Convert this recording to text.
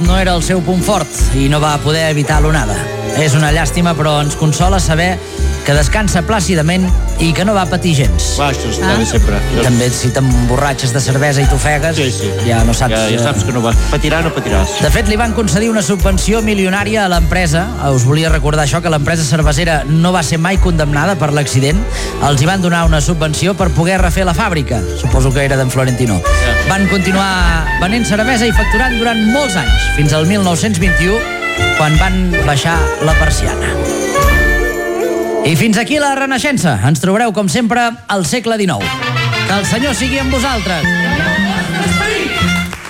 no era el seu punt fort i no va poder evitar l'onada. És una llàstima, però ens consola saber que descansa plàcidament i que no va patir gens. Clar, això està bé sempre. També si t'emborratxes de cervesa i t'ofegues, ja no saps... Ja saps que no vas. Patirà, no patiràs. De fet, li van concedir una subvenció milionària a l'empresa. Us volia recordar això, que l'empresa cervesera no va ser mai condemnada per l'accident. Els hi van donar una subvenció per poder refer la fàbrica. Suposo que era d'en Florentino. Van continuar venent cervesa i facturant durant molts anys, fins al 1921, quan van baixar la persiana. I fins aquí la Renaixença. Ens trobareu, com sempre, al segle XIX. Que el Senyor sigui amb vosaltres.